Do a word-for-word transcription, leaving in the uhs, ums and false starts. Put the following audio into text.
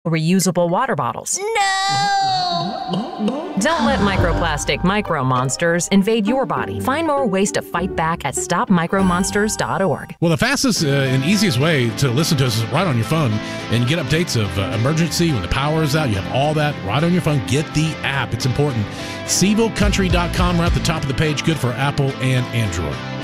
reusable water bottles. No! Don't let microplastic micro monsters invade your body. Find more ways to fight back at stop micro monsters dot org. Well, the fastest uh, and easiest way to listen to us is right on your phone, and you get updates of uh, emergency when the power is out. You have all that right on your phone. Get the app. It's important. Seville Country dot com, right at the top of the page, good for Apple and Android.